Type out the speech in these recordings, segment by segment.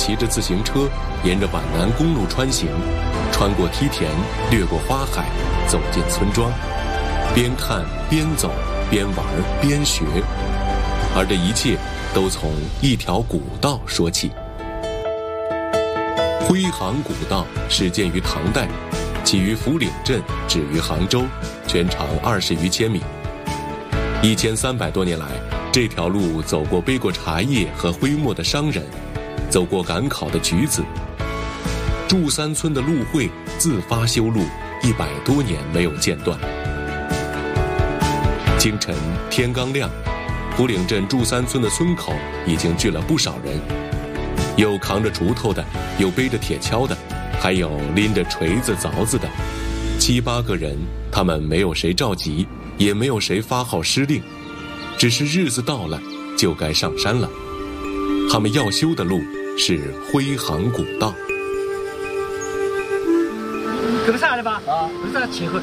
骑着自行车沿着板南公路穿行，穿过梯田，掠过花海，走进村庄，边看边走，边玩边学，而这一切都从一条古道说起。徽杭古道始建于唐代，起于福岭镇，止于杭州，全长20余千米。1300多年来，这条路走过背过茶叶和徽墨的商人，走过赶考的举子。祝三村的路会自发修路，100多年没有间断。清晨天刚亮，福岭镇祝三村的村口已经聚了不少人，有扛着锄头的，有背着铁锹的，还有拎着锤子凿子的。7、8个人，他们没有谁召集，也没有谁发号施令，只是日子到了就该上山了。他们要修的路是徽杭古道。 够啥了吧？啊，够啥切合？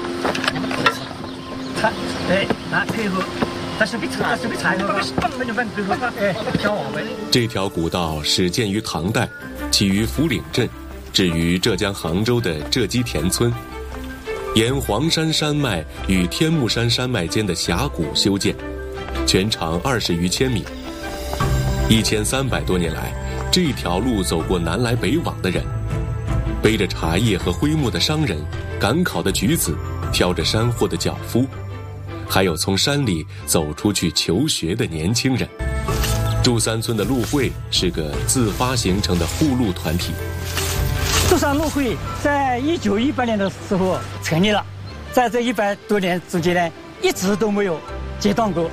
擦，对，拿配合。但是别擦，不就把最后挑往呗。 这条古道始建于唐代，起于福岭镇，止于浙江杭州的浙基田村，沿黄山山脉与天目山山脉间的峡谷修建，全长20余千米。1300多年来，这条路走过南来北往的人，背着茶叶和徽墨的商人，赶考的举子，挑着山货的脚夫，还有从山里走出去求学的年轻人。祝三村的路会是个自发形成的护路团体。 祝三路会在1918年的时候成立了，在这100多年之间呢，一直都没有间断过。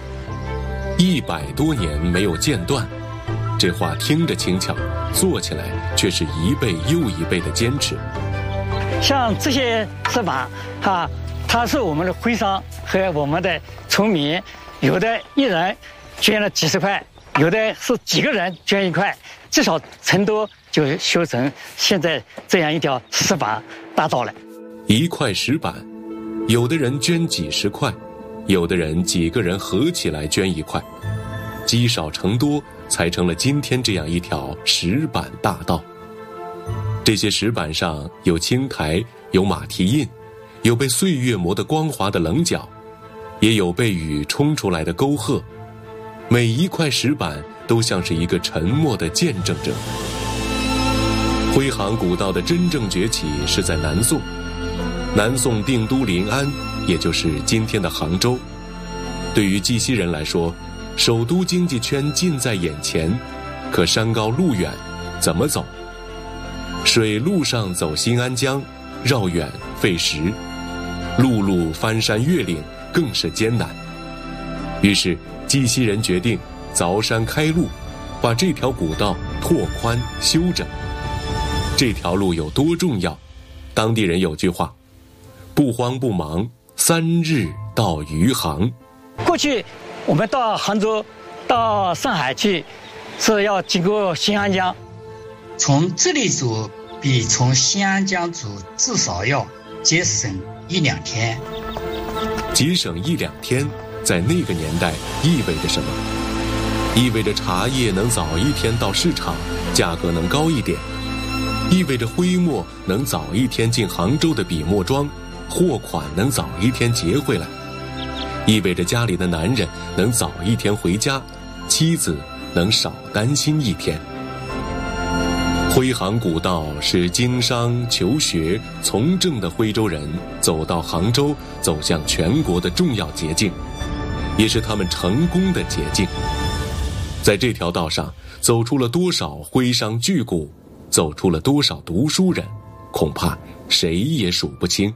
100多年没有间断，这话听着轻巧，做起来却是一辈又一辈的坚持。 像这些石板它是我们的徽商和我们的村民，有的一人捐了几十块，有的是几个人捐1块，至少成都就修成现在这样一条石板大道了。 1块石板，有的人捐几十块，有的人几个人合起来捐1块，积少成多，才成了今天这样一条石板大道。这些石板上有青苔，有马蹄印，有被岁月磨得光滑的棱角，也有被雨冲出来的沟壑。每一块石板都像是一个沉默的见证者。徽杭古道的真正崛起是在南宋，南宋定都临安，也就是今天的杭州。对于绩溪人来说，首都经济圈近在眼前，可山高路远，怎么走？水路上走新安江，绕远费时，陆路翻山越岭更是艰难。于是绩溪人决定凿山开路，把这条古道拓宽修整。这条路有多重要？当地人有句话：不慌不忙，3日到余杭。 过去我们到杭州、到上海去，是要经过新安江。 从这里走比从新安江走至少要节省1-2天。 节省1-2天，在那个年代意味着什么？意味着茶叶能早1天到市场，价格能高一点；意味着徽墨能早1天进杭州的笔墨庄，货款能早1天结回来；意味着家里的男人能早1天回家，妻子能少担心1天。徽杭古道是经商、求学、从政的徽州人走到杭州、走向全国的重要捷径，也是他们成功的捷径。在这条道上，走出了多少徽商巨贾，走出了多少读书人，恐怕谁也数不清。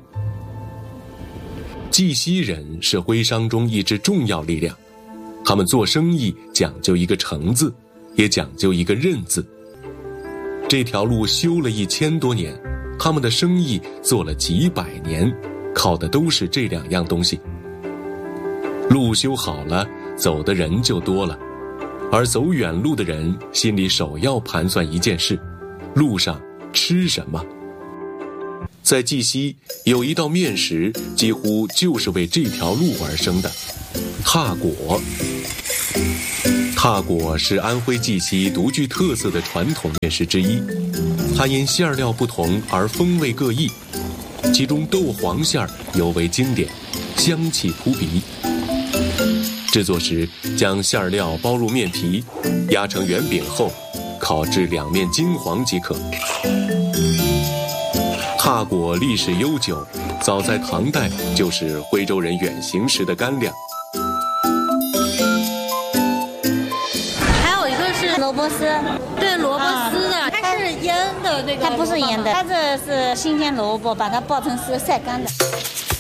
绩溪人是徽商中一支重要力量，他们做生意讲究一个诚字，也讲究一个韧字。这条路修了1000多年，他们的生意做了几百年，靠的都是这2样东西。路修好了，走的人就多了，而走远路的人心里首要盘算一件事：路上吃什么。 在绩溪有一道面食，几乎就是为这条路而生的——踏果。踏果是安徽绩溪独具特色的传统面食之一，它因馅料不同而风味各异，其中豆黄馅尤为经典，香气扑鼻。制作时，将馅料包入面皮，压成圆饼后，烤至两面金黄即可。踏果历史悠久，早在唐代就是徽州人远行时的干粮。 萝卜丝， 对，萝卜丝的，它是腌的那个， 它不是腌的，它这是新鲜萝卜，把它爆成丝晒干的。